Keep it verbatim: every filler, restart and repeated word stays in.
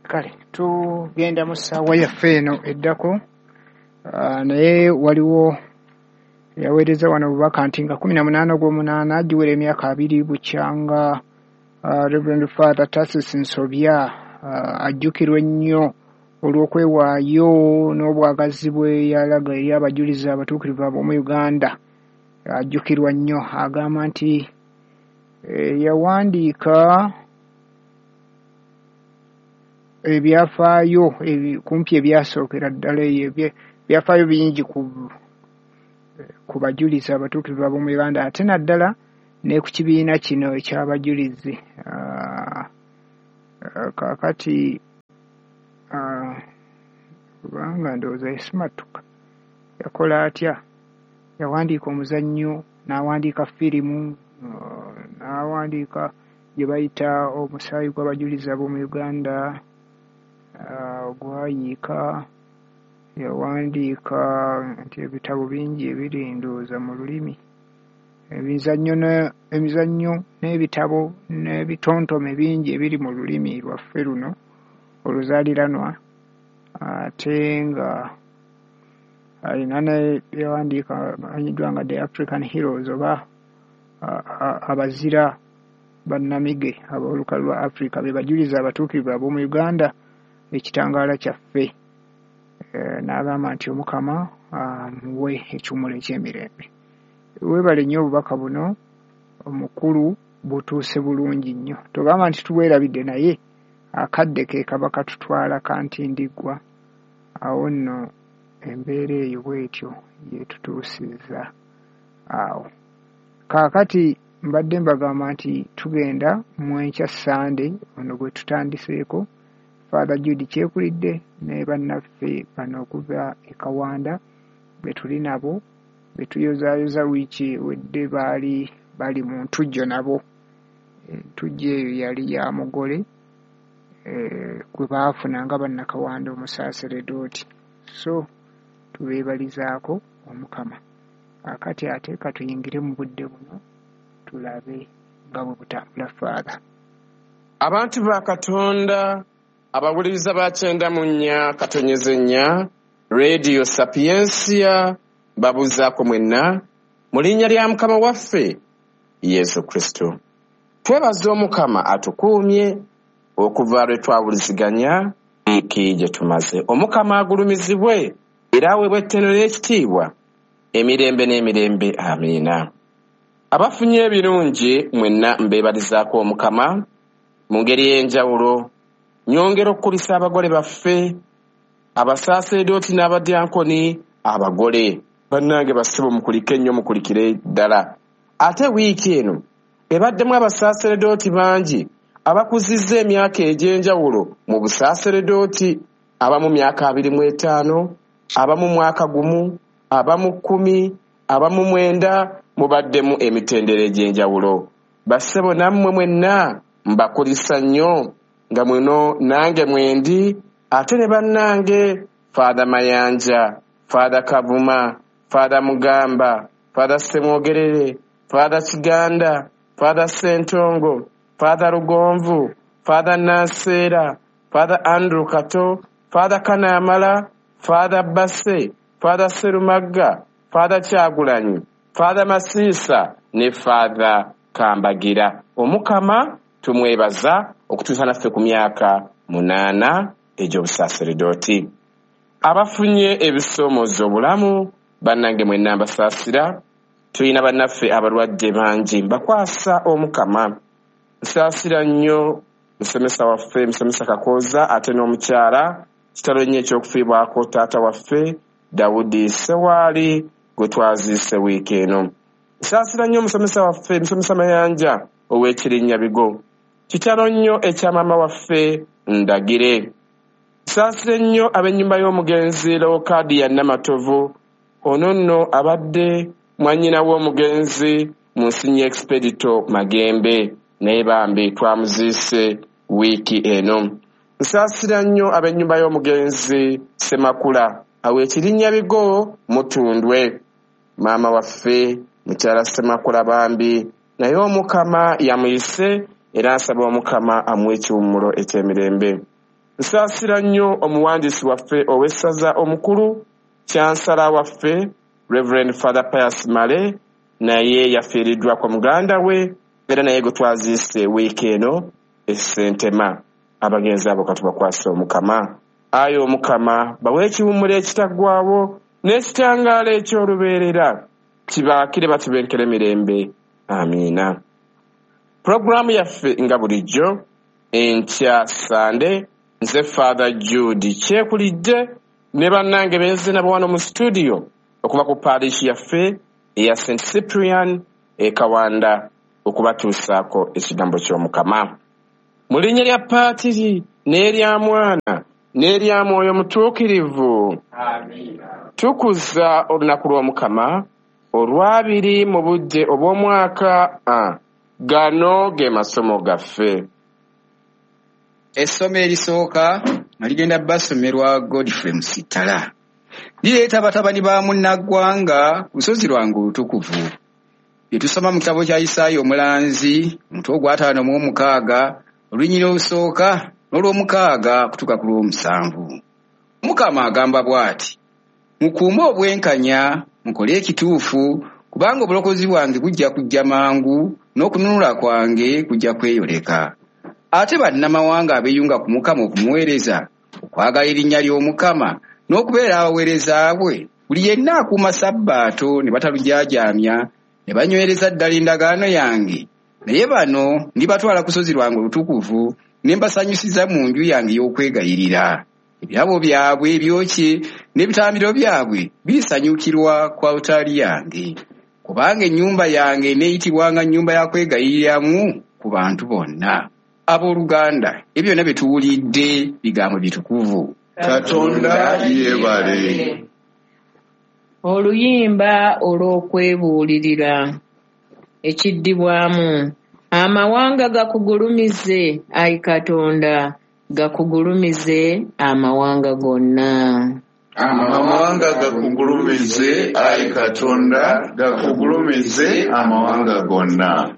Kale tugenda mu ssaawa yaffe eno eddako naye waliwo yaweereza wano bubaka nti nga kumi na munaana gw'omunaana giwera emyaka abiri bukyanga Reverend Father Tarsis Nsobya ajjukirwa ennyo olw'okwewaayo n'obwagazi bwe yalaga eri abajulizi abatuukirivu ab'omu Uganda. Ajjukirwa nnyo, agamba nti yawandiika ebyafaayo kumpi ebyasookera ddala ebyafaayo bingi ku ku bajulizi abatuukirivu ab'omu Uganda ate naddala ne ku kibiina kino eky'abajulizi. Kaakati kubanga ndowooza yasimatuka yakola atya, yawandiika omuzannyo n'awandiika firimu n'awandiika gye bayita omusaayi gw'abajulizi ab'omu Uganda ogwayiika, yawandiika nti ebitabo bingi ebiri ndowooza mu lulimi, emizannyo n'ebitabo n'ebitontome bingi ebiri mu lulimi lwaffe luno oluzaaliranwa, ate nga alina ne yawandiika amanyiddwa nga The African Heroes oba abazira bannamige ab'olukalu lwa Africa be bajulizi abatuukirivu ab'omu Uganda ekitangaala kyaffe. N'agamba nti Omukama muwe ekiwummulo eky'emirembe. Weebale nnyo obubaka buno omukulu butuuse bulungi nnyo. Togamba nti tuweerabidde naye akadde ke kaba katutwala kantindiggwa. Awo nno embeera eyo bw'etyo yetutuusizza awo. Kaakati mbadde mbagamba nti tugenda mu enkya Sande ono gwe tutandiseeko, Father Jude Kyekulidde ne bannaffe bano okuva e Kawanda be tuli nabo be tuyozaayoza wiiki ewedde baali bali mu ntujjo nabo. Entujjo eyo yali ya mugole gwe baafuna nga bannakawanda omusaaseredooti. So tubeebalizaako Omukama. Akati ate katuyingire mu budde buno tulabe nga bwe butambula Father. Abantu ba Katonda abawuliriza ba kyenda mu nnya katonyeze nnya Radio Sapiensia babuzaako mwenna mu linnya lya Mukama waffe Yesu Kristo. Twebaza Omukama atukuumye okuva lwe twawuliziganya wiiki gye tumaze. Omukama agulumizibwe era aweebwe ettendo n'ekitiibwa emirembe n'emirembe. Amiina. Abafunye ebirungi mwenna mbeebalizaako Omukama mu ngeri y'enjawulo. Nyongera okukulisa abagole baffe, abasaaseredooti n'abadyankoni abagole. Bannange basibo mukulike nnyo, mukulikire ddala. Ate wiiki eno ebaddemu abasaaseredooti bangi abakuzizza emyaka egy'enjawulo mu busaaseredooti, abamu myaka abiri mu etaano, abamu mwaka gumu, abamu kkumi, abamu mwenda, mubaddemu emitendera egy'enjawulo. Bassebo nammwe mwenna mbakulisa nnyo nga muno nange mwendi, ate ne bannange Father Mayanja, Father Kavuma, Father Mugamba, Father Semwogerere, Father Kiganda, Father Sentongo, Father Rugonvu, Father Nansera, Father Andrew Kato, Father Kanamala, Father Basse, Father Serumagga, Father Kyagulanyi, Father Masisa ne Father Kambagira. Omukama tumwebaza okutuusa naffe ku myaka munaana egy'obusaaseredooti. Abafunye ebisoomooza obulamu bannange mwenna mbasaasira. Tulina bannaffe abalwadde bangi mbakwasa Omukama. Nsaasira nnyo musomesa waffe musomesa Kakooza ate n'omukyala kitalo nnyo ekyokufiibwako taata waffe Dawudi Sewaali gwe twaziise wiiki eno. Nsaasira nnyo musomesa waffe musomesa Mayanja ow'Ekirinnya Bigo. Kitalo nnyo ekya maama waffe Ndagire. Nsaasira nnyo ab'ennyumba y'omugenzi Lawokadiya Namatovu. Ono nno abadde mwannyina w'omugenzi Monsignor Expedito Magembe naye bambi twamuziise wiiki eno. Nsaasira nnyo ab'ennyumba y'omugenzi Semakula aw'Ekirinnya Bigo Mutundwe. Maama waffe mukyala Semakula bambi naye Omukama yamuyise era nsaba Omukama amuwe ekiwummulo eky'emirembe. Nsaasira nnyo omuwandiisi waffe ow'essaza omukulu Kyansala waffe Reverend Father Pius Male, naye yafiiriddwa kwa muganda we era naye gwe twaziise wiiki eno e Ssentema. Abagenzi abo katubakwasa Omukama. Ayi Omukama bawe ekiwummula ekitaggwaawo n'ekitangaala eky'olubeerera kibaakire batubenkere mirembe. Amiina. Puroguraamu yaffe nga bulijjo enkya Sande, nze Father Jude kyekulidde ne bannange benze nabo wano mu studio okuva ku parish yaffe eya Saint Cyprian e Kawanda okubatuusaako ekigambo ky'Omukama. Mu linnya lya Paatiri n'erya Mwana n'erya Mwoyo Mutuukirivu. Amiina. Tukuza olunaku lw'Omukama olwabiri mu budde obw'omwaka a gano ge masomo gaffe. Essomo erisooka aligenda basomerwa Godfrey Musitala. Lireeta batabani ba munnaggwanga ku lusozi lwange olutukuvu. Bye tusoma mu kitabo kya Isaaya omulanzi omutwe ogw'ataano mu omukaaga olunyiri olusooka n'olw'omukaaga kutuuka ku lw'omusanvu. Mukama agamba bw'ati: mukuume obwenkanya, mukole ekituufu, kubanga obulokozi bwange bujja kujja mangu n'okununula kwange kujja kweyoleka. Ate bannamawanga abeeyunga ku Mukama okumuweereza, okwagala erinnya ly'Omukama n'okubeera abaweereza bwe, buli yenna akuuma Sabbaato ne batalujaajamya ne banywereza ddala endagaano yange, naye bano ndibatwala ku lusozi lwange olutukuvu ne mbasanyusiza mu nju yange y'okwegayirira. Ebirabo byabwe ebyokye n'ebitambiro byabwe birisanyukirwa ku altari yange, kubanga ennyumba yange neeyitibwanga nnyumba ya kwegayiriramu ku bantu bonna. Abooluganda, ebyo byonna bye tuwulidde bigambo bitukuvu. Katonda yeebale. Oluyimba olw'okwebuulirira. Ekiddibwamu. Amawanga gakugulumize, ayi Katonda, gakugulumize amawanga gonna. Amawanga gakugulumize, ayi Katonda, gakugulumize amawanga gonna.